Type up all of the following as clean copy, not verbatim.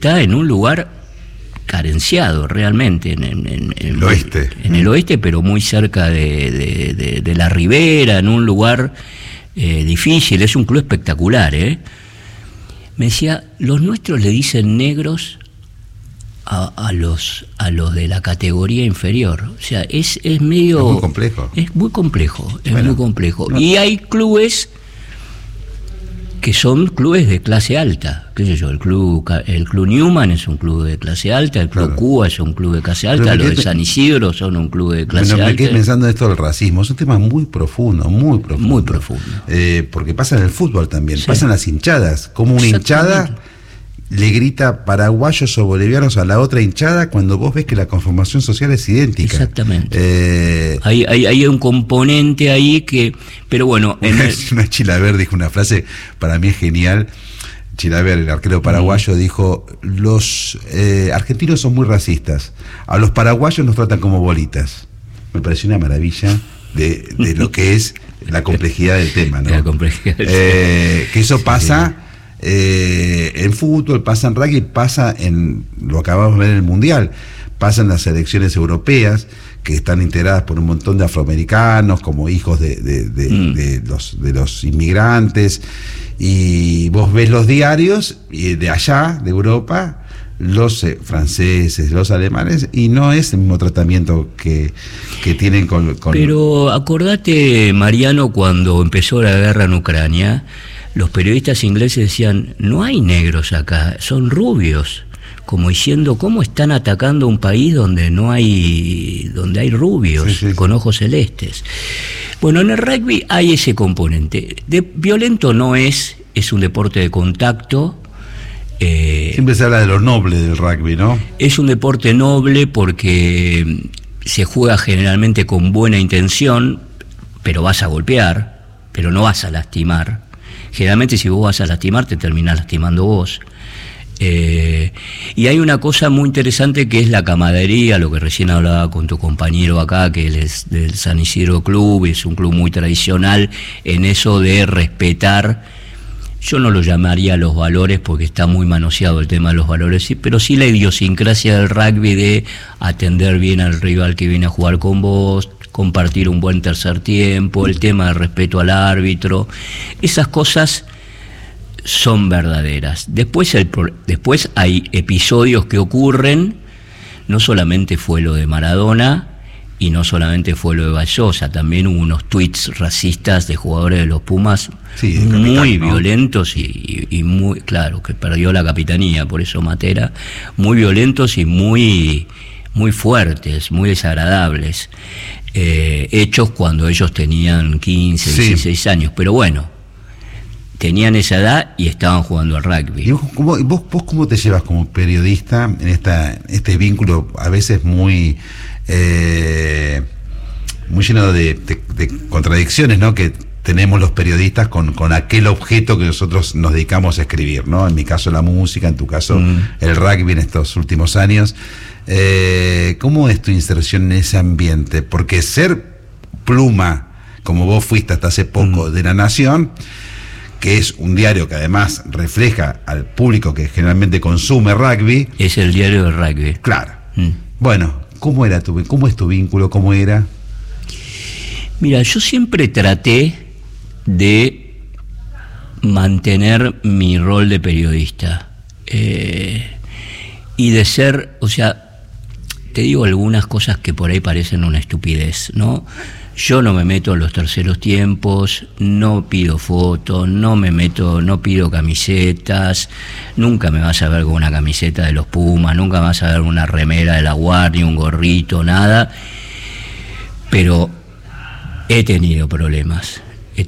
está en un lugar carenciado realmente, en el oeste. En el oeste, pero muy cerca de la ribera, en un lugar difícil. Es un club espectacular, Me decía, los nuestros le dicen negros a los de la categoría inferior. O sea, es medio... Es muy complejo. Es muy complejo, Bueno, muy complejo. No. Y hay clubes que son clubes de clase alta, qué sé yo, el club Newman es un club de clase alta, el club Claro. Cuba es un club de clase alta, los de San Isidro son un club de clase alta. Me quedé pensando en esto del racismo, es un tema muy profundo, muy profundo. Muy profundo. Porque pasa en el fútbol también, Sí. pasan las hinchadas, como una hinchada le grita paraguayos o bolivianos a la otra hinchada cuando vos ves que la conformación social es idéntica. Exactamente. Hay un componente ahí que... Pero bueno... Una Chilaver dijo una frase, para mí es genial. Chilaver, el arquero paraguayo, dijo: los argentinos son muy racistas, a los paraguayos nos tratan como bolitas. Me pareció una maravilla de lo que es la complejidad del tema, ¿no? La complejidad que eso pasa... en fútbol, pasa en rugby, pasa en, lo acabamos de ver en el Mundial, pasa en las selecciones europeas que están integradas por un montón de afroamericanos como hijos de los inmigrantes, y vos ves los diarios de allá, de Europa, los franceses, los alemanes, y no es el mismo tratamiento que tienen con... Pero acordate, Mariano, cuando empezó la guerra en Ucrania, los periodistas ingleses decían, no hay negros acá, son rubios, como diciendo, ¿cómo están atacando un país donde hay rubios, sí, con ojos celestes? Bueno, en el rugby hay ese componente. Violento no es un deporte de contacto. Siempre se habla de lo noble del rugby, ¿no? Es un deporte noble porque se juega generalmente con buena intención, pero vas a golpear, pero no vas a lastimar. Generalmente si vos vas a lastimar, te terminás lastimando vos. Y hay una cosa muy interesante que es la camaradería, lo que recién hablaba con tu compañero acá, que él es del San Isidro Club, es un club muy tradicional en eso de respetar. Yo no lo llamaría los valores porque está muy manoseado el tema de los valores, sí, pero sí la idiosincrasia del rugby de atender bien al rival que viene a jugar con vos, compartir un buen tercer tiempo, el tema del respeto al árbitro, esas cosas son verdaderas. Después hay episodios que ocurren, no solamente fue lo de Maradona y no solamente fue lo de Vallosa, también hubo unos tweets racistas de jugadores de los Pumas, sí, muy capitán, ¿no? Violentos y muy, claro, que perdió la capitanía, por eso Matera, muy violentos y muy fuertes, muy desagradables, hechos cuando ellos tenían 15, 16 años, pero bueno, tenían esa edad y estaban jugando al rugby. ¿Y vos cómo te llevas como periodista en este vínculo a veces muy lleno de contradicciones, ¿no?, que tenemos los periodistas con aquel objeto que nosotros nos dedicamos a escribir, ¿no? En mi caso la música, en tu caso el rugby en estos últimos años. ¿Cómo es tu inserción en ese ambiente? Porque ser pluma, como vos fuiste hasta hace poco, de La Nación, que es un diario que además refleja al público que generalmente consume rugby. Es el diario del rugby. Claro. Bueno, ¿cómo es tu vínculo? ¿Cómo era? Mira, yo siempre traté de mantener mi rol de periodista y de ser, o sea, te digo algunas cosas que por ahí parecen una estupidez, ¿no? Yo no me meto en los terceros tiempos, no pido fotos, no pido camisetas, nunca me vas a ver con una camiseta de los Pumas, nunca me vas a ver una remera de la Guardia, un gorrito, nada, pero he tenido problemas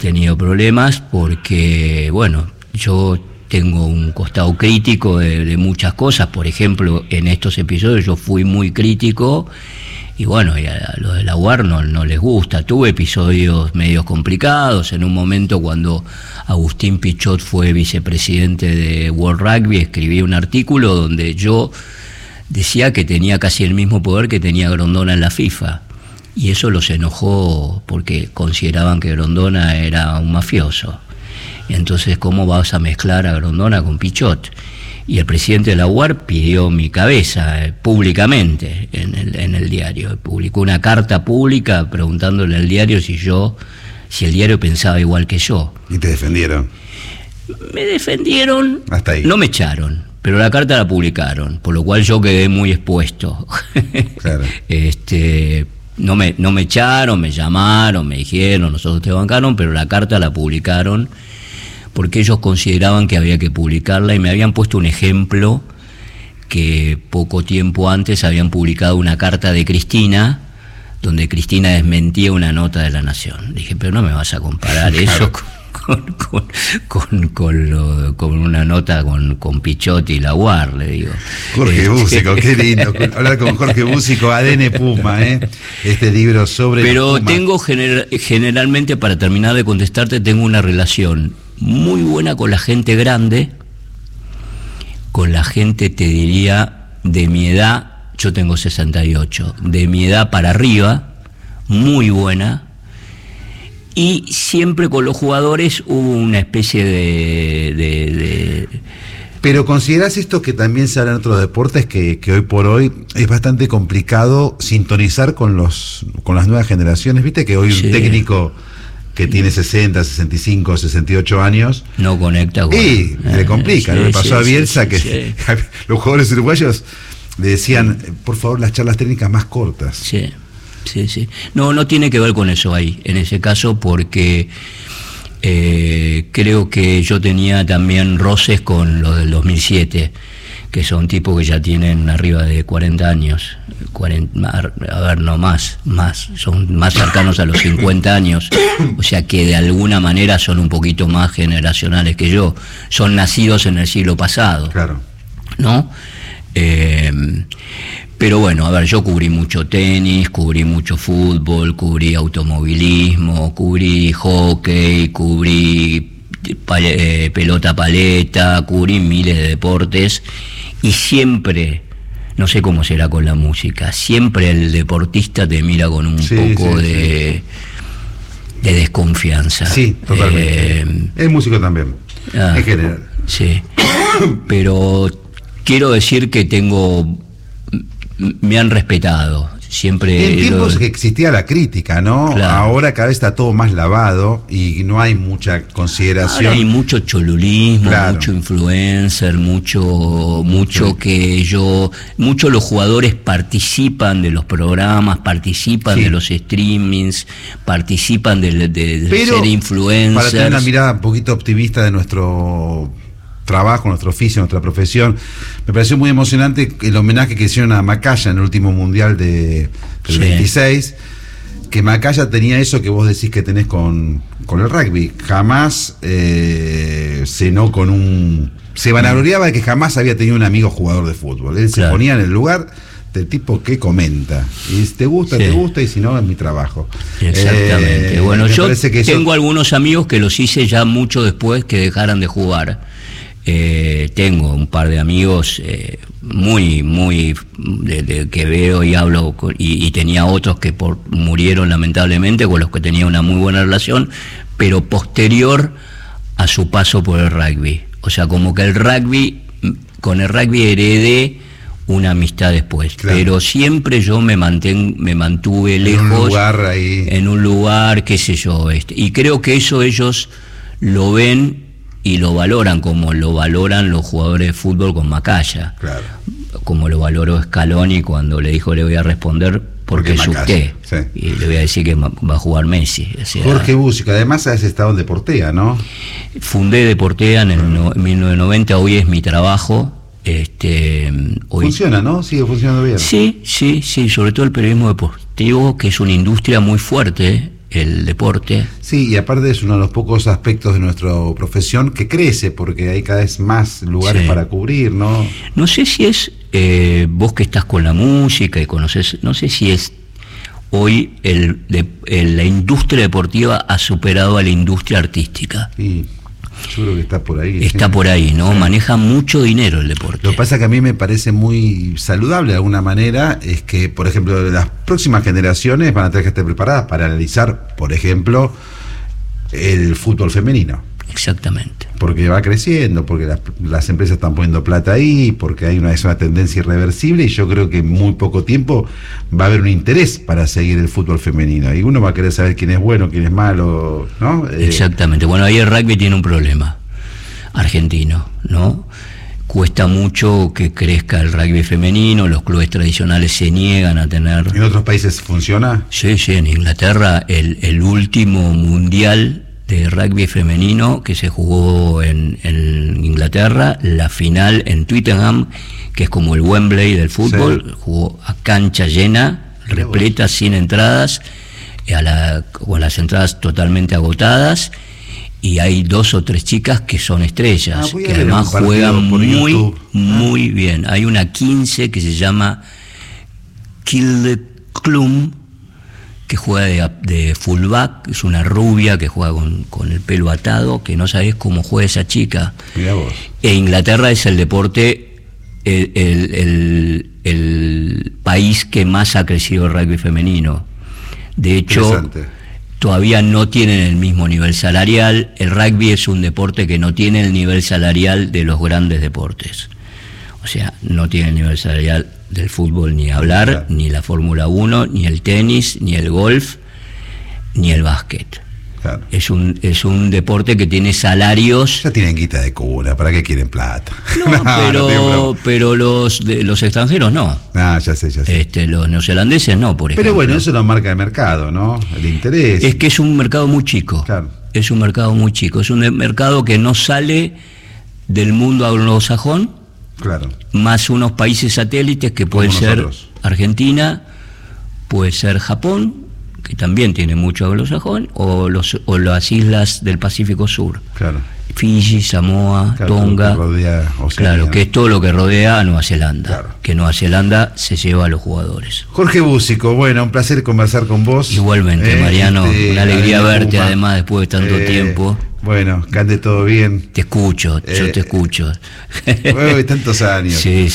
porque, bueno, yo tengo un costado crítico de muchas cosas. Por ejemplo, en estos episodios yo fui muy crítico y bueno, y a los de la UAR no les gusta. Tuve episodios medios complicados. En un momento, cuando Agustín Pichot fue vicepresidente de World Rugby, escribí un artículo donde yo decía que tenía casi el mismo poder que tenía Grondona en la FIFA. Y eso los enojó porque consideraban que Grondona era un mafioso. Y entonces, ¿cómo vas a mezclar a Grondona con Pichot? Y el presidente de la UAR pidió mi cabeza públicamente en el diario. Publicó una carta pública preguntándole al diario si el diario pensaba igual que yo. ¿Y te defendieron? Me defendieron, hasta ahí. No me echaron, pero la carta la publicaron, por lo cual yo quedé muy expuesto. Claro. No me echaron, me llamaron, me dijeron, nosotros te bancaron, pero la carta la publicaron porque ellos consideraban que había que publicarla y me habían puesto un ejemplo que poco tiempo antes habían publicado una carta de Cristina donde Cristina desmentía una nota de La Nación. Dije, pero no me vas a comparar eso con una nota con Pichotti y la UAR, le digo. Jorge Búsico, qué lindo hablar con Jorge Búsico, ADN Puma, este libro sobre... Pero tengo generalmente, para terminar de contestarte, tengo una relación muy buena con la gente grande, con la gente, te diría, de mi edad. Yo tengo 68, de mi edad para arriba, muy buena. Y siempre con los jugadores hubo una especie de... Pero ¿considerás esto que también se habla en otros deportes, que hoy por hoy es bastante complicado sintonizar con las nuevas generaciones? ¿Viste que hoy un técnico que tiene 60, 65, 68 años... no conecta con... Y le complica, ¿no? Le pasó a Bielsa que los jugadores uruguayos le decían, por favor, las charlas técnicas más cortas. Sí. No tiene que ver con eso ahí, en ese caso, porque creo que yo tenía también roces con los del 2007, que son tipos que ya tienen arriba de 40 años, son más cercanos a los 50 años, o sea que de alguna manera son un poquito más generacionales que yo, son nacidos en el siglo pasado, claro, ¿no? Pero bueno, a ver, yo cubrí mucho tenis, cubrí mucho fútbol, cubrí automovilismo, cubrí hockey, cubrí pelota paleta, cubrí miles de deportes, y siempre, no sé cómo será con la música, siempre el deportista te mira con un poco de desconfianza. Sí, totalmente. El músico también, en general. Sí, pero quiero decir que me han respetado. Siempre. En tiempos que existía la crítica, ¿no? Claro. Ahora cada vez está todo más lavado y no hay mucha consideración. Ahora hay mucho cholulismo, claro, mucho influencer, mucho los jugadores participan de los programas, participan de los streamings, participan de ser influencers. Para tener una mirada un poquito optimista de nuestro trabajo, nuestro oficio, nuestra profesión, me pareció muy emocionante el homenaje que hicieron a Macaya en el último mundial del 26, que Macaya tenía eso que vos decís que tenés con el rugby, jamás cenó se vanagloriaba de que jamás había tenido un amigo jugador de fútbol, él se ponía en el lugar del tipo que comenta, y te gusta, y si no, es mi trabajo. Exactamente. Bueno, yo tengo algunos amigos que los hice ya mucho después que dejaran de jugar. Tengo un par de amigos muy que veo y hablo y tenía otros que murieron lamentablemente, con los que tenía una muy buena relación, pero posterior a su paso por el rugby. O sea, como que con el rugby heredé una amistad después, claro, pero siempre yo me mantuve lejos, en un lugar, qué sé yo, y creo que eso ellos lo ven y lo valoran, como lo valoran los jugadores de fútbol con Macaya, claro, como lo valoró Scaloni cuando le dijo, le voy a responder porque es usted, y le voy a decir que va a jugar Messi. O sea, Jorge Búsico, además has estado en Deportea, ¿no? Fundé Deportea en 1990, hoy es mi trabajo. Hoy funciona, ¿no? Sigue funcionando bien. Sí, sobre todo el periodismo deportivo, que es una industria muy fuerte, el deporte. Sí, y aparte es uno de los pocos aspectos de nuestra profesión que crece, porque hay cada vez más lugares para cubrir, ¿no? No sé si es, vos que estás con la música y conoces, no sé si es hoy la industria deportiva ha superado a la industria artística. Sí. Yo creo que está por ahí. Está por ahí, ¿no? Sí. Maneja mucho dinero el deporte. Lo que pasa que a mí me parece muy saludable de alguna manera, es que, por ejemplo, las próximas generaciones van a tener que estar preparadas para analizar, por ejemplo, el fútbol femenino. Exactamente. Porque va creciendo, porque las empresas están poniendo plata ahí, porque hay es una tendencia irreversible, y yo creo que en muy poco tiempo va a haber un interés para seguir el fútbol femenino. Y uno va a querer saber quién es bueno, quién es malo, ¿no? Exactamente. Bueno, ahí el rugby tiene un problema argentino, ¿no? Cuesta mucho que crezca el rugby femenino, los clubes tradicionales se niegan a tener... ¿En otros países funciona? Sí, en Inglaterra el último mundial de rugby femenino que se jugó en Inglaterra, la final en Twickenham, que es como el Wembley del fútbol, sí. Jugó a cancha llena, repleta, sin entradas, con las entradas totalmente agotadas, y hay 2 o 3 chicas que son estrellas, que además juegan muy bien. Hay una 15 que se llama Kilde Klum, que juega de fullback, es una rubia que juega con el pelo atado, que no sabés cómo juega esa chica. Mirá vos. E Inglaterra es el deporte, el país que más ha crecido el rugby femenino. De hecho, todavía no tienen el mismo nivel salarial. El rugby es un deporte que no tiene el nivel salarial de los grandes deportes. O sea, no tiene el nivel salarial del fútbol ni hablar, claro. Ni la Fórmula 1, ni el tenis, ni el golf, ni el básquet. Claro. Es un deporte que tiene salarios... Ya tienen guita de cuna, ¿para qué quieren plata? Pero los extranjeros no. Ah, ya sé. Los neozelandeses no, por ejemplo. Pero bueno, eso lo marca el mercado, ¿no? El interés. Es que es un mercado muy chico. Claro. Es un mercado muy chico. Es un mercado que no sale del mundo anglosajón. Claro. Más unos países satélites que pueden ser Argentina, puede ser Japón, que también tiene mucho anglosajón, o las islas del Pacífico Sur. Claro. Fiji, Samoa, Tonga. Claro, que es todo lo que rodea a Nueva Zelanda. Claro. Que Nueva Zelanda se lleva a los jugadores. Jorge Búsico, bueno, un placer conversar con vos. Igualmente, Mariano, una alegría verte, además, después de tanto tiempo. Bueno, que ande todo bien. Te escucho, yo te escucho. Tantos años. Sí.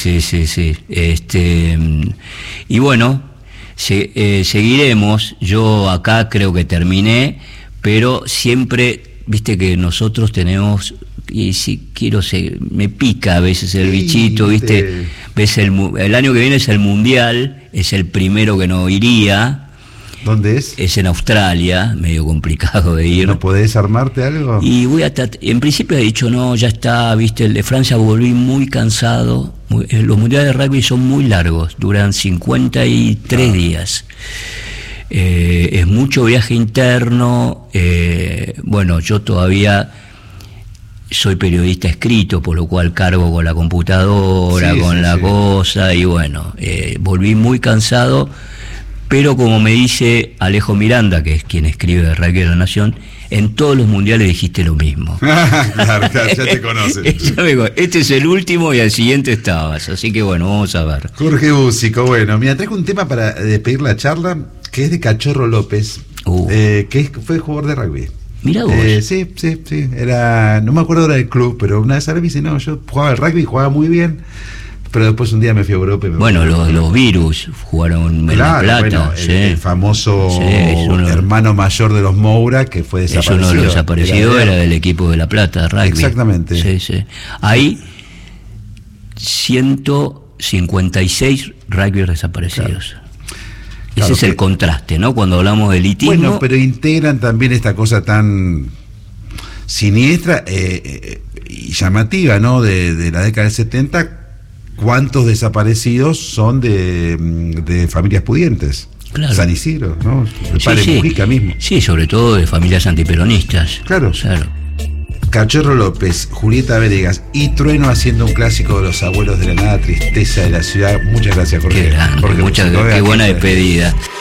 Y bueno, seguiremos. Yo acá creo que terminé, pero siempre, viste que nosotros tenemos, y si quiero seguir, me pica a veces el bichito, viste. Ves el año que viene es el Mundial, es el primero que no iría. ¿Dónde es? Es en Australia, medio complicado de ir. ¿No podés armarte algo? Y en principio he dicho, no, ya está, viste, el de Francia volví muy cansado. Los mundiales de rugby son muy largos, duran 53 días. Es mucho viaje interno. Bueno, yo todavía soy periodista escrito, por lo cual cargo con la computadora, cosa, y bueno, volví muy cansado. Pero como me dice Alejo Miranda, que es quien escribe de Rugby de la Nación, en todos los mundiales dijiste lo mismo. Claro, ya te conocen. Este es el último y al siguiente estabas, así que bueno, vamos a ver. Jorge Búsico, bueno, mira, traigo un tema para despedir la charla, que es de Cachorro López, que fue jugador de rugby. Mirá vos. Sí, no me acuerdo ahora del club, pero una vez me dice, no, yo jugaba al rugby, jugaba muy bien. Pero después un día me fui a Europa y los Virus jugaron en La Plata. Bueno, el famoso hermano mayor de los Moura, que fue desaparecido. Es uno de los desaparecidos, era del equipo de La Plata, de rugby. Exactamente. Sí. Hay 156 rugby desaparecidos. Ese es el contraste, ¿no? Cuando hablamos de elitismo. Bueno, pero integran también esta cosa tan siniestra y llamativa, ¿no? De la década del 70. ¿Cuántos desaparecidos son de familias pudientes? Claro. San Isidro, ¿no? El padre Mujica mismo. Sí, sobre todo de familias antiperonistas. Claro. Cachorro López, Julieta Venegas y Trueno haciendo un clásico de los abuelos de la nada, tristeza de la ciudad. Muchas gracias, Jorge. Qué grande, qué buena despedida.